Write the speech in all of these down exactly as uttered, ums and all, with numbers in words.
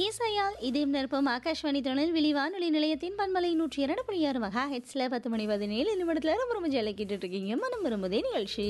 இசையால் இதயம் நிரப்பும் ஆகாஷ்வாணி தொழில்வெளி வானொலி நிலையத்தின் பண்பலை நூற்றி இரண்டு புள்ளி ஆறு மகா ஹெட்ஸ்ல பத்து மணி பதினேழு நிமிடத்துல ரொம்ப ரொம்ப ஜெயில கேட்டுட்டு இருக்கீங்க. மனம் விரும்புதே நிகழ்ச்சி.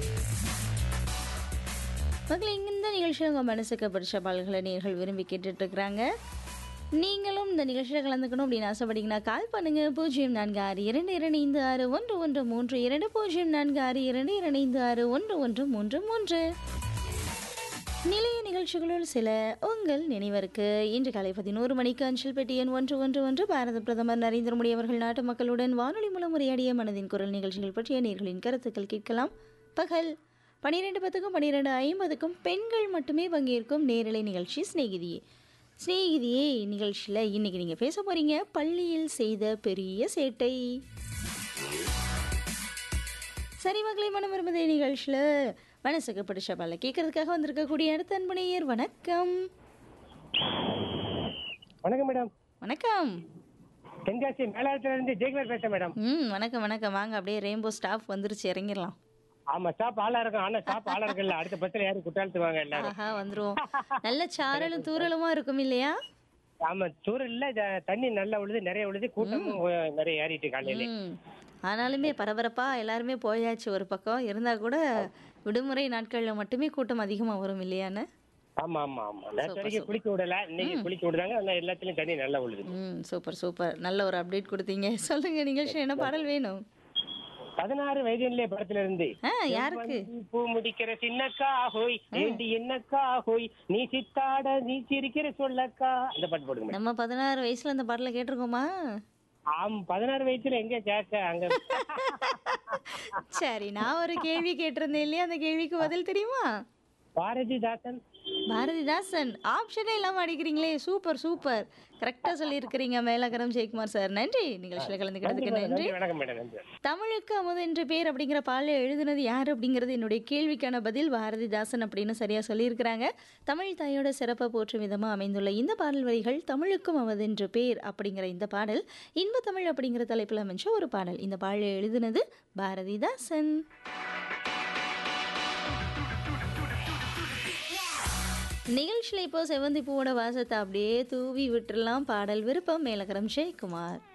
மக்களை இந்த நிகழ்ச்சியில் உங்கள் மனசுக்கு பிடிச்ச பாடல்களை நேர்கள் விரும்பி கேட்டுட்டு இருக்கிறாங்க. நீங்களும் இந்த நிகழ்ச்சியில் கலந்துக்கணும் அப்படின்னு ஆசைப்பட்டீங்கன்னா கால் பண்ணுங்க. பூஜ்ஜியம் நான்கு ஆறு இரண்டு இரண்டு ஐந்து ஆறு ஒன்று ஒன்று மூன்று இரண்டு பூஜ்ஜியம் நான்கு ஆறு இரண்டு இரண்டு ஐந்து ஆறு ஒன்று ஒன்று மூன்று மூன்று. நிலைய நிகழ்ச்சிகளுள் சில உங்கள் நினைவருக்கு இன்று காலை பதினோரு மணிக்கு அஞ்சல் பெட்டி எண் ஒன்று ஒன்று ஒன்று பாரத பிரதமர் நரேந்திர மோடி அவர்கள் நாட்டு மக்களுடன் வானொலி மூலம் உரையாடிய மனதின் குரல் நிகழ்ச்சிகள் பற்றிய நேர்களின் கருத்துக்கள் கேட்கலாம். பகல் பன்னிரெண்டு பத்துக்கும் பன்னிரெண்டு ஐம்பதுக்கும் பெண்கள் மட்டுமே பங்கேற்கும் நேரலை நிகழ்ச்சி சிநேகிதியே. சிநேகிதியே நிகழ்ச்சியில் இன்னைக்கு நீங்கள் பேச போறீங்க பள்ளியில் செய்த பெரிய சேட்டை. சரி மக்களை, மனம் விரும்புதே நிகழ்ச்சியில் மனசுக்கு பிடிச்ச பாடலை கேட்கறதுக்காக வந்திருக்கக்கூடிய அடுத்த அன்பனையர். வணக்கம். வணக்கம் மேடம். வணக்கம். தென்காசி மேலாளத்துல இருந்து ஜெயக்குமார் பேசுறேன் மேடம். ம் வணக்கம் வணக்கம். வாங்க, அப்படியே ரெயின்போ ஸ்டாஃப் வந்துருச்சு, இறங்கிடலாம். ஆமா, ஸ்டாப் ஆளா இருக்கும். ஆனா ஸ்டாப் ஆளா இருக்குல்ல, அடுத்த பஸ்ல யாரும் குட்டாளத்துவாங்க எல்லாரும். ஆஹா, வந்துருவோம். நல்ல சாரலும் தூரலுமா இருக்கும் இல்லையா? ஆமா, தூரல்ல தண்ணி நல்லா விழுது, நிறைய விழுது, கூட்டமும் நிறைய ஏறிட்டு காலையில. ம் ஆனாலுமே பரபரப்பா எல்லாருமே போயாச்சு. ஒரு பக்கம் இருந்தா கூட விடுமுறை நாட்கள்ல மட்டுமே கூட்டம் அதிகமா வரும் இல்லையான்னு. ஆமா ஆமா ஆமா. நேற்று வரைக்கும் குளிக்க விடல, இன்னைக்கு குளிக்க விடுறாங்க. ஆனா எல்லாத்துலயும் தண்ணி நல்லா விழுது. ம் சூப்பர் சூப்பர். நல்ல ஒரு அப்டேட் கொடுத்தீங்க. சொல்லுங்க நிகழ்ச்சி என்ன பாடல் வேணும்? பதினாறு வயதிலே படத்துல இருந்து யாருக்கு? பூ முடிக்கிற சின்னக்கா ஹோய், ஏண்டி என்னக்கா ஹோய், நீ சித்தாட நீ சிரிக்கிற சொல்லக்கா, அந்த பாட்டு போடுங்க. நம்ம பதினாறு வயசுல அந்த பாடல கேட்டிருக்கோமா? ஆம், பதினாறு வயசுல எங்க கேட்க அங்க. சரி, நான் ஒரு கேள்வி கேட்டிருந்தேன் இல்லையா, அந்த கேள்விக்கு பதில் தெரியுமா? பாரதிதாசன். பாரதிதாசன் ஆப்ஷனே இல்லாம அடிக்கிறீங்களே. சூப்பர் சூப்பர், கரெக்டா சொல்லியிருக்கிறீங்க மேலகரம் ஜெயக்குமார் சார். நன்றி நிகழ்ச்சியில் கலந்துக்கிறதுக்கு. நன்றி. தமிழுக்கு அமுது என்ற பேர் அப்படிங்கிற பாடலை எழுதுனது யார் அப்படிங்கிறது என்னுடைய கேள்விக்கான பதில் பாரதிதாசன் அப்படின்னு சரியா சொல்லியிருக்கிறாங்க. தமிழ் தாயோட சிறப்பை போற்றும் விதமா அமைந்துள்ள இந்த பாடல் வரிகள் தமிழுக்கும் அமுது என்ற பேர் அப்படிங்கிற இந்த பாடல் இன்ப தமிழ் அப்படிங்கிற தலைப்பில் அமைஞ்ச ஒரு பாடல். இந்த பாடலை எழுதுனது பாரதிதாசன். நிகழ்ச்சியில் இப்போ செவந்தி பூவோட வாசத்தை அப்படியே தூவி விட்டுறலாம். பாடல் விருப்பம் மேலகரம் ஜெயக்குமார்.